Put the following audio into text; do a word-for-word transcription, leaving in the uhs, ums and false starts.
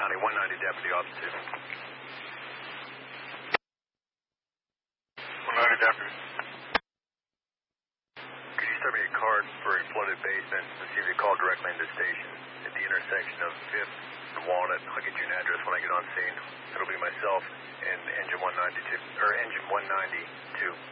County, one ninety Deputy Officer two. one ninety Deputy. Could you send me a card for a flooded basement? Let's see if you call directly into the station at the intersection of fifth and Walnut. I'll get you an address when I get on scene. It'll be myself and engine one ninety-two, or engine one ninety-two.